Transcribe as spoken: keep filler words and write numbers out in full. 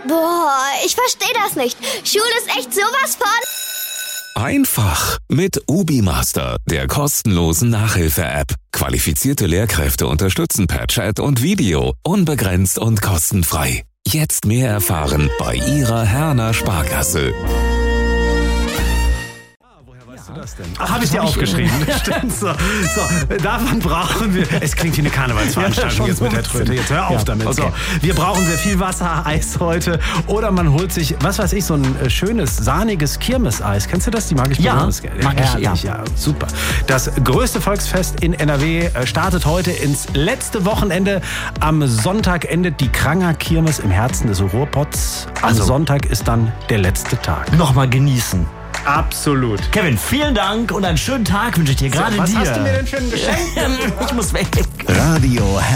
Boah, ich verstehe das nicht. Schule ist echt sowas von... Einfach mit UbiMaster, der kostenlosen Nachhilfe-App. Qualifizierte Lehrkräfte unterstützen per Chat und Video, unbegrenzt und kostenfrei. Jetzt mehr erfahren bei Ihrer Herner Sparkasse. Das denn? Ach, habe ich dir aufgeschrieben. Stimmt so. So, davon brauchen wir. Es klingt wie eine Karnevalsveranstaltung ja, jetzt mit der Tröte. Jetzt hör auf ja, damit. Okay. So, wir brauchen sehr viel Wasser, Eis heute. Oder man holt sich, was weiß ich, so ein schönes, sahniges Kirmeseis. Kennst du das? Die mag ich ja, besonders gerne. Mag ich, ja. ja. Super. Das größte Volksfest in N R W startet heute ins letzte Wochenende. Am Sonntag endet die Kranger Kirmes im Herzen des Ruhrpots. Am Also, Sonntag ist dann der letzte Tag. Nochmal genießen. Absolut. Kevin, vielen Dank und einen schönen Tag wünsche ich dir, gerade so, was dir. Was hast du mir denn für ein Geschenk? Ich muss weg. Radio